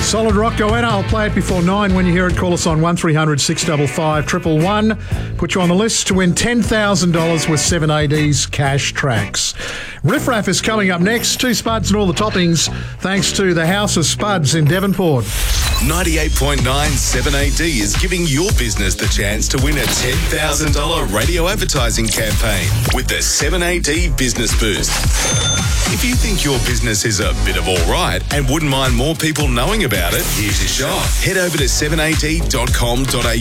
Solid Rock, Goanna. I'll play it before 9. When you hear it, call us on 1300 655 111. Put you on the list to win $10,000 with 7AD's Cash Tracks. Riff Raff is coming up next. 2 spuds and all the toppings, thanks to the House of Spuds in Devonport. 98.9 7AD is giving your business the chance to win a $10,000 radio advertising campaign with the 7AD Business Boost. If you think your business is a bit of all right and wouldn't mind more people knowing about it, here's your shot. Head over to 7AD.com.au